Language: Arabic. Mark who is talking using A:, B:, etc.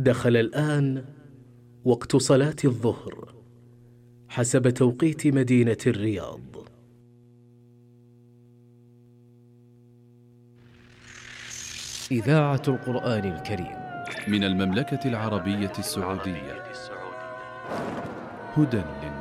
A: دخل الآن وقت صلاة الظهر حسب توقيت مدينة الرياض.
B: إذاعة القرآن الكريم
C: من المملكة العربية السعودية، هدى